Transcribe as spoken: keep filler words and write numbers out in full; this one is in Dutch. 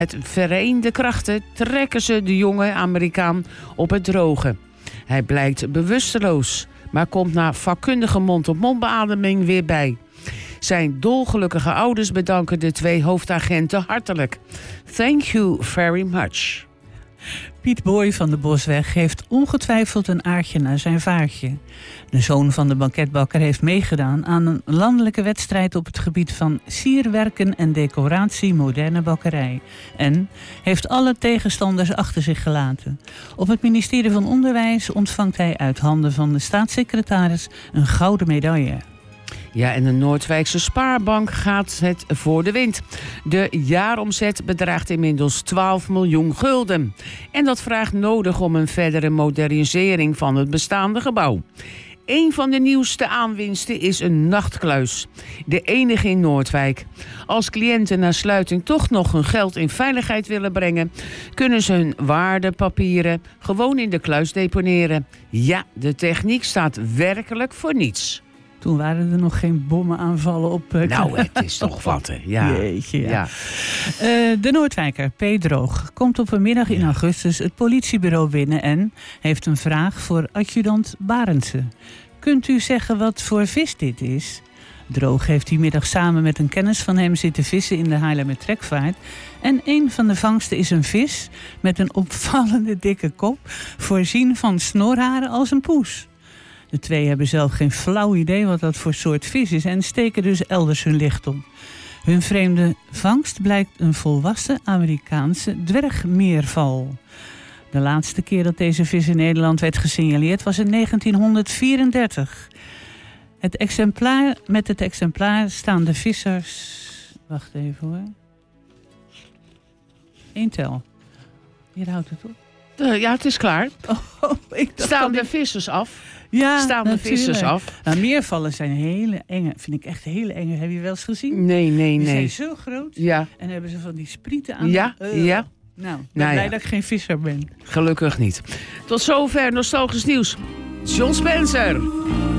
Met vereende krachten trekken ze de jonge Amerikaan op het droge. Hij blijkt bewusteloos, maar komt na vakkundige mond-op-mond beademing weer bij. Zijn dolgelukkige ouders bedanken de twee hoofdagenten hartelijk. Thank you very much. Piet Boy van de Bosweg heeft ongetwijfeld een aardje naar zijn vaartje. De zoon van de banketbakker heeft meegedaan aan een landelijke wedstrijd op het gebied van sierwerken en decoratie moderne bakkerij. En heeft alle tegenstanders achter zich gelaten. Op het ministerie van Onderwijs ontvangt hij uit handen van de staatssecretaris een gouden medaille. Ja, en de Noordwijkse Spaarbank gaat het voor de wind. De jaaromzet bedraagt inmiddels twaalf miljoen gulden. En dat vraagt nodig om een verdere modernisering van het bestaande gebouw. Een van de nieuwste aanwinsten is een nachtkluis. De enige in Noordwijk. Als cliënten na sluiting toch nog hun geld in veiligheid willen brengen, kunnen ze hun waardepapieren gewoon in de kluis deponeren. Ja, de techniek staat werkelijk voor niets. Toen waren er nog geen bommenaanvallen op... Uh, nou, het is toch wat, hè. Ja. Jeetje, ja. ja. Uh, de Noordwijker, P. Droog, komt op een middag in augustus het politiebureau binnen en heeft een vraag voor adjudant Barendsen. Kunt u zeggen wat voor vis dit is? Droog heeft die middag samen met een kennis van hem zitten vissen in de Haarlemmer Trekvaart. En een van de vangsten is een vis met een opvallende dikke kop, voorzien van snorharen als een poes. De twee hebben zelf geen flauw idee wat dat voor soort vis is en steken dus elders hun licht op. Hun vreemde vangst blijkt een volwassen Amerikaanse dwergmeerval. De laatste keer dat deze vis in Nederland werd gesignaleerd was in negentienhonderdvierendertig. Het exemplaar, met het exemplaar staan de vissers... Wacht even hoor. Eén tel. Hier houdt het op. Uh, ja, het is klaar. Oh, ik staan de vissers af? Ja, staan de natuurlijk. vissers af? Nou, meervallen zijn hele enge. Vind ik echt hele enge. Heb je wel eens gezien? Nee, nee, Die nee. zijn zo groot. Ja. En hebben ze van die sprieten aan. Ja, uh. ja. Nou, ik ben nou, blij ja. dat ik geen visser ben. Gelukkig niet. Tot zover nostalgisch nieuws. John Spencer.